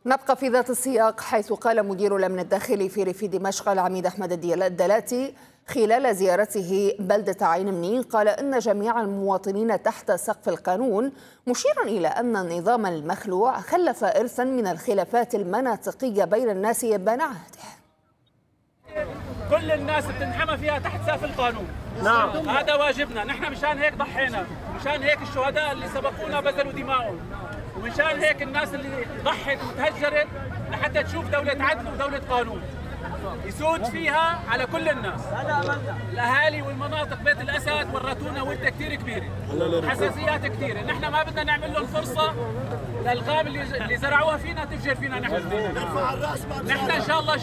نبقى في ذات السياق، حيث قال مدير الأمن الداخلي في ريف دمشق العميد أحمد الدلاتي خلال زيارته بلدة عين منين، قال إن جميع المواطنين تحت سقف القانون، مشيرا إلى أن النظام المخلوع خلف إرثا من الخلافات المناطقية بين الناس ينبان عهده. كل الناس بتنحمى فيها تحت سقف القانون. نعم، هذا واجبنا، نحن مشان هيك ضحينا، مشان هيك الشهداء اللي سبقونا بذلوا دماءهم، ومشان هيك الناس اللي ضحت وتهجرت لحتى تشوف دولة عدل ودولة قانون يسود فيها على كل الناس. الاهالي والمناطق بيت الاسد ورتونا ولده كثير كبيره، حساسيات كثيره، نحن ما بدنا نعمل لهم فرصه للغاب اللي زرعوها فينا تفجر فينا نحن ان شاء الله.